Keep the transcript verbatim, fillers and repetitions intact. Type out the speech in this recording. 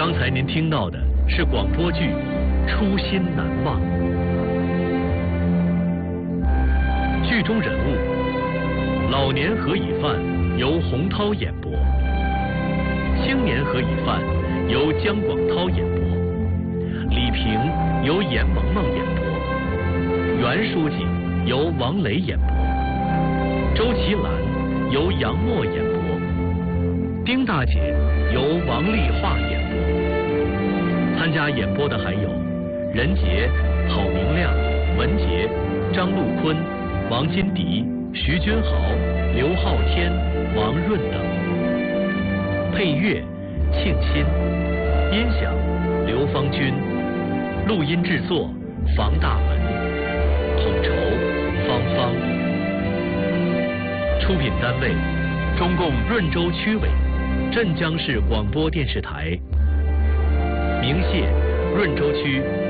刚才您听到的是广播剧《初心难忘》，剧中人物：老年何以范由洪涛演播，青年何以范由姜广涛演播，李平由严萌萌演播，袁书记由王雷演播，周其兰由杨默演播，丁大姐由王丽华演播。参加演播的还有任杰、郝明亮、文杰、张陆坤、王金迪、徐君豪、刘浩天、王润等。配乐庆新，音响刘芳军，录音制作房大文，统筹芳芳。出品单位中共润州区委、镇江市广播电视台。鸣谢润州区